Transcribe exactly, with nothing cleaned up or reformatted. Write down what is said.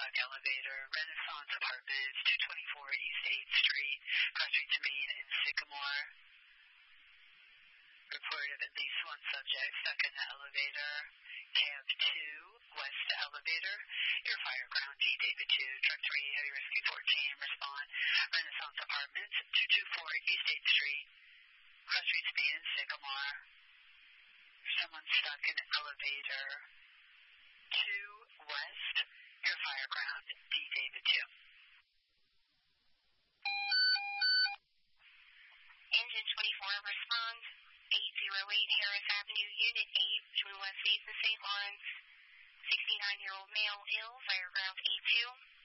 stuck elevator, Renaissance Apartments, two twenty-four East eighth Street, cross street to Main and Sycamore. Reported at least one subject stuck in the elevator. Cab two, west elevator. Your fire ground D David two, truck three, heavy rescue fourteen, respond. Renaissance Apartments, two twenty-four East eighth Street, cross street to Main and Sycamore. Someone stuck in elevator two, west. Your fire ground D David two. Engine twenty-four, respond. eight oh eight Harris Avenue, Unit eight, between West eighth and Saint Lawrence. sixty-nine-year-old male, ill, fire ground A two.